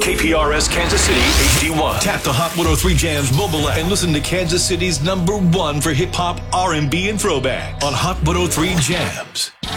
KPRS Kansas City HD1. Tap the Hot 103 Jams mobile app and listen to Kansas City's #1 for hip hop, R&B, and throwback on Hot 103 Jams.